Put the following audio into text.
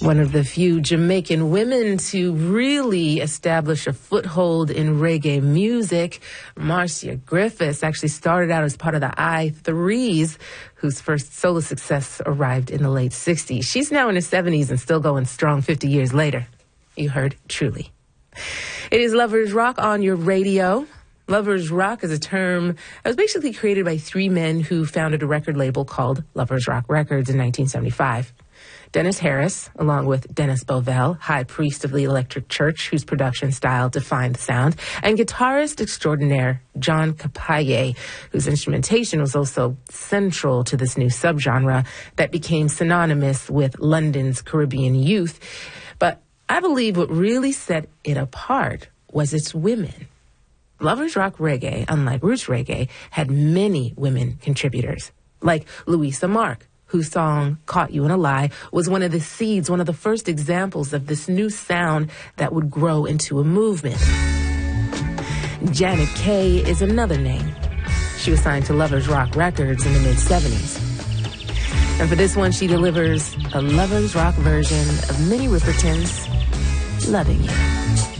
One of the few Jamaican women to really establish a foothold in reggae music, Marcia Griffiths actually started out as part of the I-Threes, whose first solo success arrived in the late 60s. She's now in her 70s and still going strong 50 years later. You heard truly. It is Lovers Rock on your radio. Lovers Rock is a term that was basically created by three men who founded a record label called Lovers Rock Records in 1975. Dennis Harris, along with Dennis Bovell, high priest of the Electric Church, whose production style defined the sound, and guitarist extraordinaire John Capaye, whose instrumentation was also central to this new subgenre that became synonymous with London's Caribbean youth. But I believe what really set it apart was its women. Lovers Rock Reggae, unlike Roots Reggae, had many women contributors, like Louisa Mark, whose song Caught You in a Lie was one of the seeds, one of the first examples of this new sound that would grow into a movement. Janet Kay is another name. She was signed to Lovers Rock Records in the mid-70s. And for this one, she delivers a Lovers Rock version of Minnie Riperton's Loving You.